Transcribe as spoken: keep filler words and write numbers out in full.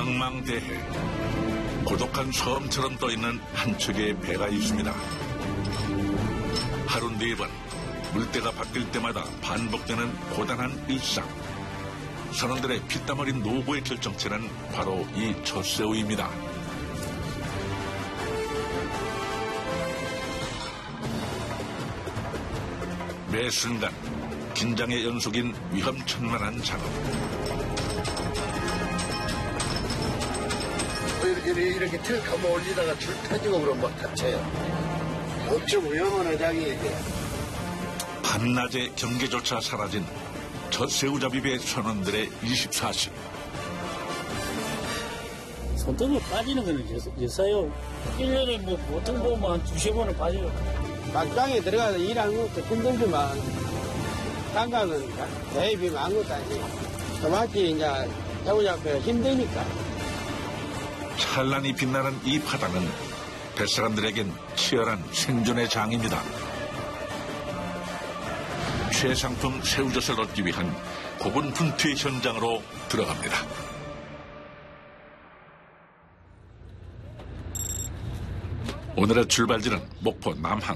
망망대해. 고독한 섬처럼 떠있는 한 척의 배가 있습니다. 하루 네 번 물때가 바뀔 때마다 반복되는 고단한 일상. 선원들의 피땀 흘린 노고의 결정체는 바로 이 젖새우입니다. 매 순간 긴장의 연속인 위험천만한 작업. 이렇게, 이렇게 틀 감아 올리다가 줄 터지고 그러면 막 다쳐요. 엄청 위험한 회장이에요. 밤낮의 경계조차 사라진 젖새우잡이배 선원들의 이십사 시. 손톱을 빠지는 거는 있어요. 일 년에 뭐 보통 보면 한 두세 번은 빠져요. 막장에 들어가서 일하는 것도 힘들지만 단가는 대에 비하면 아무것도 아니에요. 정확히 이제 새우잡기가 힘드니까. 찬란히 빛나는 이 바다는 뱃사람들에겐 치열한 생존의 장입니다. 최상품 새우젓을 얻기 위한 고군분투의 현장으로 들어갑니다. 오늘의 출발지는 목포 남항.